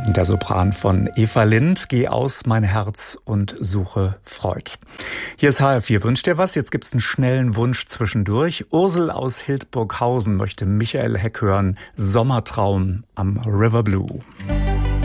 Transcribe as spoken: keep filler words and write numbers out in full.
Der Sopran von Eva Lind, Geh aus mein Herz und suche Freud. Hier ist H R vier, wünscht dir was? Jetzt gibt's einen schnellen Wunsch zwischendurch. Ursel aus Hildburghausen möchte Michael Heck hören, Sommertraum am River Blue.